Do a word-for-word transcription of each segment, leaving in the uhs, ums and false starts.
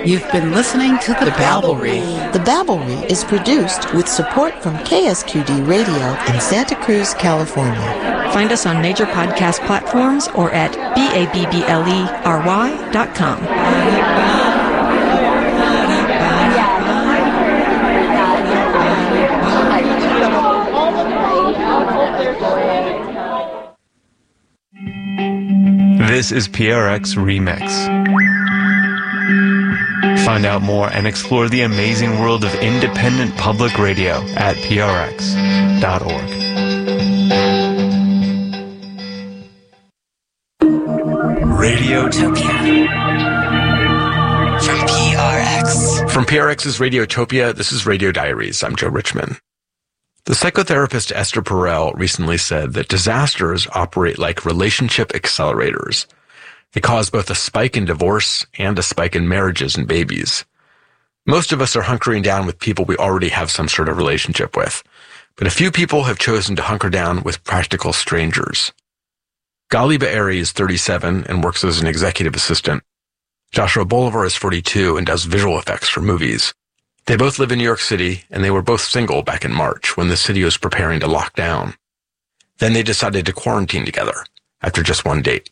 You've been listening to The Babblery. The Babblery is produced with support from K S Q D Radio in Santa Cruz, California. Find us on major podcast platforms or at B A B B L E R Y dot com. This is P R X Remix. Find out more and explore the amazing world of independent public radio at P R X dot org. Radiotopia. From P R X. From P R X's Radiotopia, this is Radio Diaries. I'm Joe Richman. The psychotherapist Esther Perel recently said that disasters operate like relationship accelerators. They cause both a spike in divorce and a spike in marriages and babies. Most of us are hunkering down with people we already have some sort of relationship with, but a few people have chosen to hunker down with practical strangers. Gali Be'eri is thirty-seven and works as an executive assistant. Joshua Bolivar is forty-two and does visual effects for movies. They both live in New York City, and they were both single back in March when the city was preparing to lock down. Then they decided to quarantine together after just one date.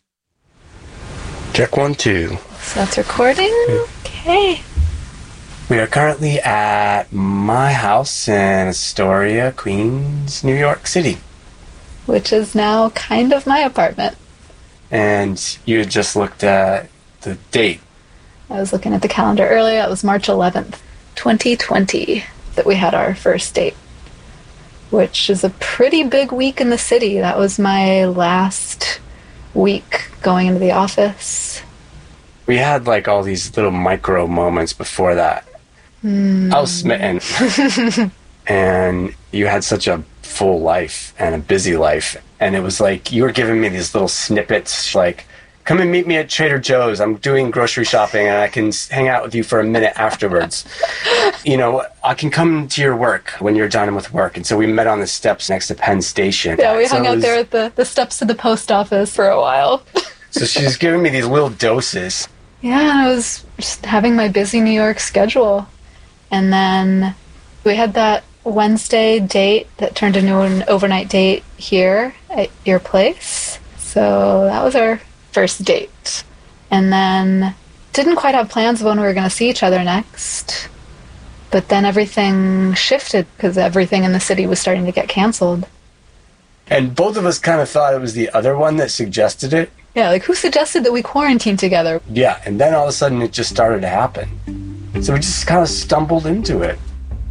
Check one, two. So that's recording? Okay. We are currently at my house in Astoria, Queens, New York City. Which is now kind of my apartment. And you had just looked at the date. I was looking at the calendar earlier. It was March eleventh, twenty twenty, that we had our first date. Which is a pretty big week in the city. That was my last week going into the office. We had like all these little micro moments before that. Mm. I was smitten. And you had such a full life and a busy life. And it was like you were giving me these little snippets like, come and meet me at Trader Joe's. I'm doing grocery shopping and I can hang out with you for a minute afterwards. You know, I can come to your work when you're done with work. And so we met on the steps next to Penn Station. Yeah, we so hung out was, there at the, the steps of the post office for a while. So she's giving me these little doses. Yeah, I was just having my busy New York schedule. And then we had that Wednesday date that turned into an overnight date here at your place. So that was our first date. And then didn't quite have plans of when we were going to see each other next. But then everything shifted because everything in the city was starting to get canceled. And both of us kind of thought it was the other one that suggested it. Yeah, like who suggested that we quarantine together? Yeah, and then all of a sudden it just started to happen. So we just kind of stumbled into it.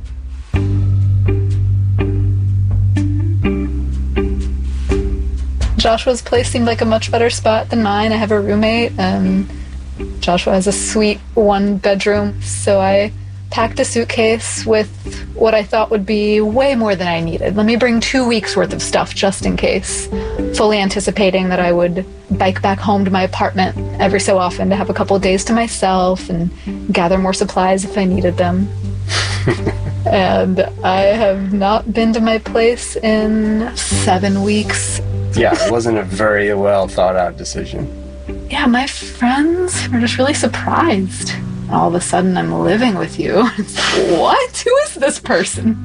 Joshua's place seemed like a much better spot than mine. I have a roommate, and Joshua has a sweet one bedroom, so I packed a suitcase with what I thought would be way more than I needed. Let me bring two weeks worth of stuff just in case, fully anticipating that I would bike back home to my apartment every so often to have a couple of days to myself and gather more supplies if I needed them. And I have not been to my place in seven weeks. Yeah, it wasn't a very well thought out decision. Yeah, my friends were just really surprised. All of a sudden, I'm living with you. It's like, what? Who is this person?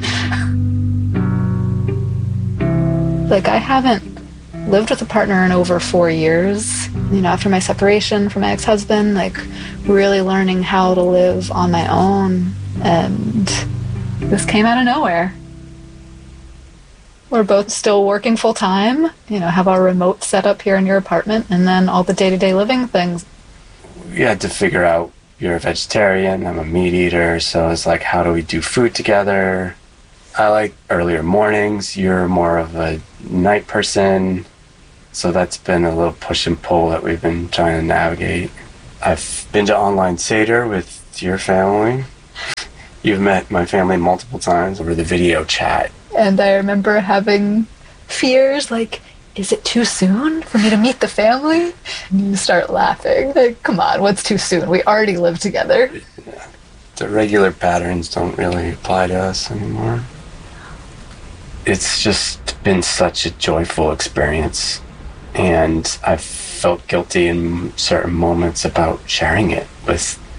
Like, I haven't lived with a partner in over four years. You know, after my separation from my ex-husband, like, really learning how to live on my own. And this came out of nowhere. We're both still working full-time, you know, have our remote set up here in your apartment, and then all the day-to-day living things. We had to figure out, you're a vegetarian, I'm a meat eater, so it's like, how do we do food together? I like earlier mornings, you're more of a night person, so that's been a little push and pull that we've been trying to navigate. I've been to online Seder with your family. You've met my family multiple times over the video chat. And I remember having fears like, is it too soon for me to meet the family? And you start laughing. Like, come on, what's too soon? We already live together. Yeah. The regular patterns don't really apply to us anymore. It's just been such a joyful experience. And I've felt guilty in certain moments about sharing it with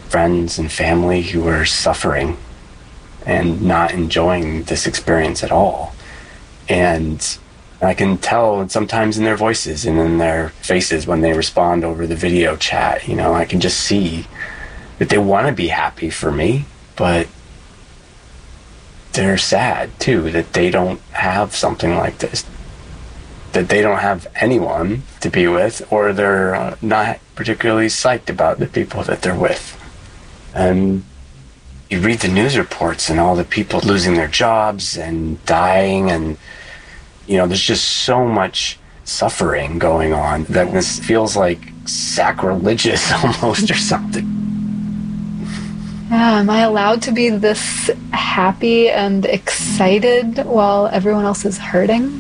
friends and family who were suffering and not enjoying this experience at all. And I can tell sometimes in their voices and in their faces when they respond over the video chat, you know, I can just see that they want to be happy for me, but they're sad too that they don't have something like this, that they don't have anyone to be with, or they're uh, not particularly psyched about the people that they're with. And you read the news reports and all the people losing their jobs and dying, and you know, there's just so much suffering going on that this feels like sacrilegious almost or something. Yeah, am I allowed to be this happy and excited while everyone else is hurting?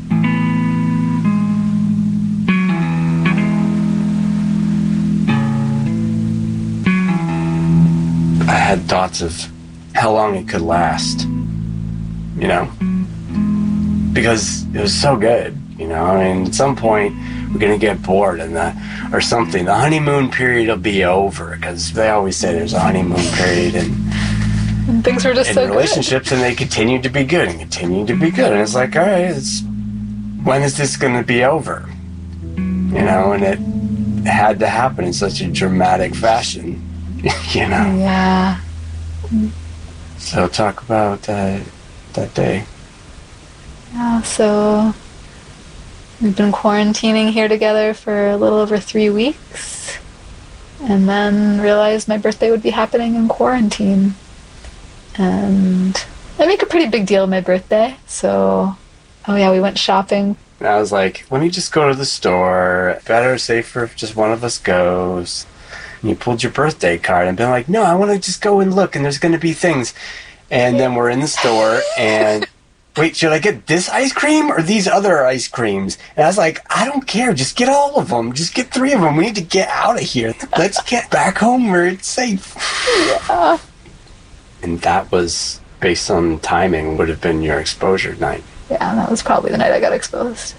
I had thoughts of how long it could last, you know? Because it was so good, you know. I mean, at some point we're gonna get bored, and the or something. The honeymoon period will be over, because they always say there's a honeymoon period, and, and things were just in so relationships, good. And they continued to be good and continued to be good, and it's like, all right, it's when is this gonna be over? You know, and it had to happen in such a dramatic fashion, you know. Yeah. So talk about uh, that day. Yeah, so we've been quarantining here together for a little over three weeks, and then realized my birthday would be happening in quarantine. And I make a pretty big deal of my birthday, so, oh yeah, we went shopping. And I was like, let me just go to the store. Better, safer if just one of us goes. And you pulled your birthday card and been like, no, I want to just go and look, and there's going to be things. And then we're in the store, and wait, should I get this ice cream or these other ice creams? And I was like, I don't care. Just get all of them. Just get three of them. We need to get out of here. Let's get back home where it's safe. Yeah. And that was, based on timing, would have been your exposure night. Yeah, that was probably the night I got exposed.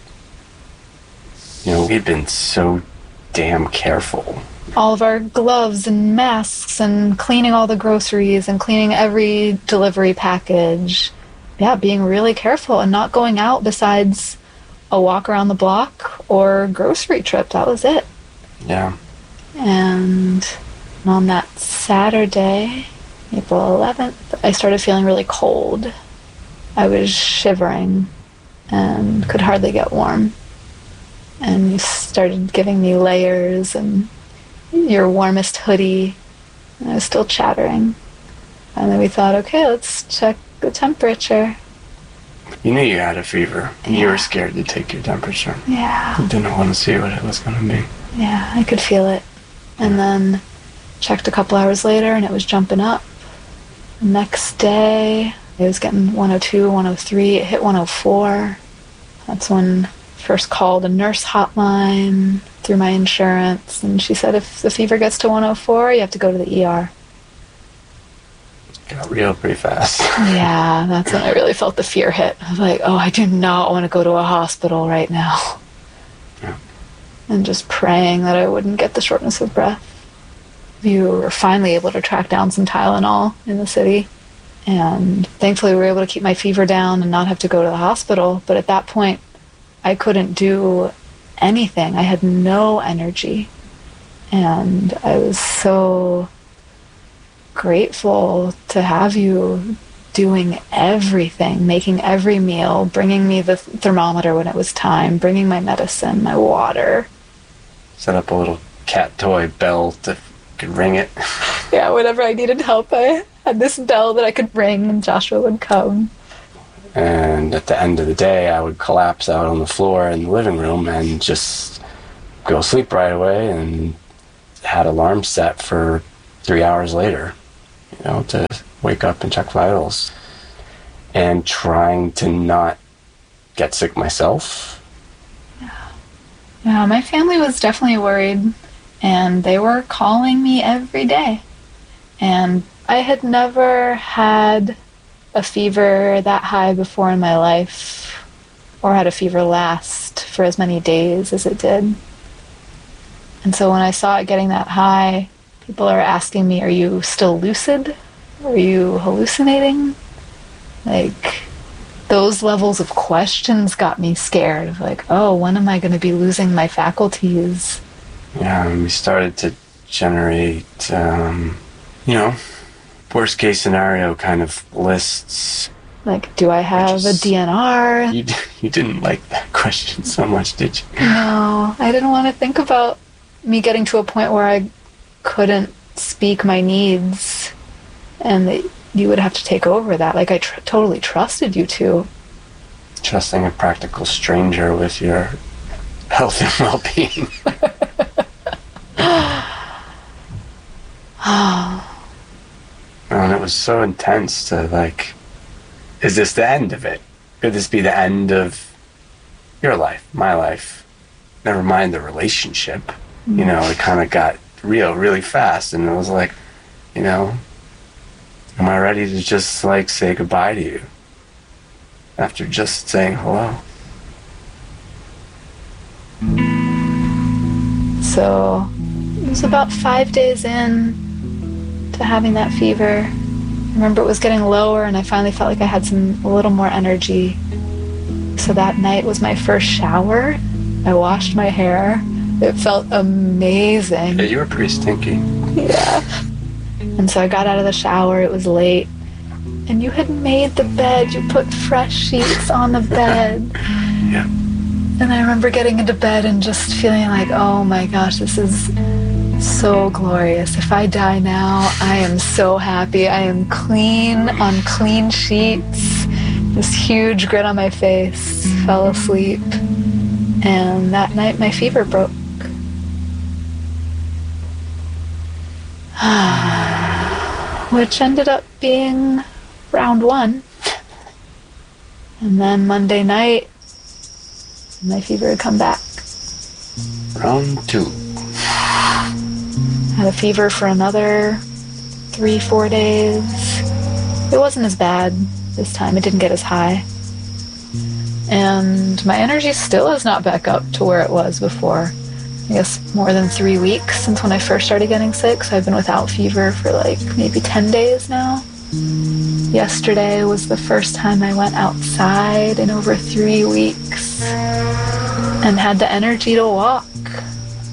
You know, we'd been so damn careful. All of our gloves and masks and cleaning all the groceries and cleaning every delivery package. Yeah, being really careful and not going out besides a walk around the block or grocery trip. That was it. Yeah. And on that Saturday, April eleventh, I started feeling really cold. I was shivering and could hardly get warm. And you started giving me layers and your warmest hoodie. And I was still chattering. And then we thought, okay, let's check the temperature. You knew you had a fever. Yeah. You were scared to take your temperature. Yeah. You didn't want to see what it was going to be. Yeah, I could feel it. And then checked a couple hours later and it was jumping up. Next day, it was getting one oh two, one oh three. It hit one oh four. That's when I first called a nurse hotline through my insurance. And she said if the fever gets to one oh four, you have to go to the E R. Got real pretty fast. Yeah, that's when I really felt the fear hit. I was like, oh, I do not want to go to a hospital right now. Yeah. And just praying that I wouldn't get the shortness of breath. We were finally able to track down some Tylenol in the city. And thankfully we were able to keep my fever down and not have to go to the hospital. But at that point, I couldn't do anything. I had no energy. And I was so grateful to have you doing everything, making every meal, bringing me the thermometer when it was time, bringing my medicine, my water. Set up a little cat toy bell to could ring it. Yeah, whenever I needed help, I had this bell that I could ring and Joshua would come. And at the end of the day, I would collapse out on the floor in the living room and just go sleep right away, and had alarms set for three hours later, you know, to wake up and check vitals. And trying to not get sick myself. Yeah. Yeah, my family was definitely worried, and they were calling me every day. And I had never had a fever that high before in my life, or had a fever last for as many days as it did. And so when I saw it getting that high, People are asking me, are you still lucid? Are you hallucinating? Like, those levels of questions got me scared. Of like, oh, when am I going to be losing my faculties? Yeah, and we started to generate, um, you know, worst case scenario kind of lists. Like, do I have just, a D N R? You, you didn't like that question so much, did you? No, I didn't want to think about me getting to a point where I couldn't speak my needs and that you would have to take over that. Like, I tr- totally trusted you to. Trusting a practical stranger with your health and well-being. And it was so intense to, like, is this the end of it? Could this be the end of your life, my life? Never mind the relationship. Mm. You know, it kind of got real really fast, and it was like, you know, am I ready to just, like, say goodbye to you after just saying hello? So it was about five days in to having that fever. I remember it was getting lower, and I finally felt like I had some a little more energy. So that night was my first shower. I washed my hair. It felt amazing. Yeah, you were pretty stinky. Yeah. And so I got out of the shower. It was late. And you had made the bed. You put fresh sheets on the bed. Yeah. And I remember getting into bed and just feeling like, oh my gosh, this is so glorious. If I die now, I am so happy. I am clean on clean sheets. This huge grin on my face. Fell asleep. And that night my fever broke. Which ended up being round one. And then Monday night, my fever had come back. Round two. Had a fever for another three, four days. It wasn't as bad this time. It didn't get as high. And my energy still is not back up to where it was before. I guess more than three weeks since when I first started getting sick. So I've been without fever for like maybe ten days now. Yesterday was the first time I went outside in over three weeks and had the energy to walk.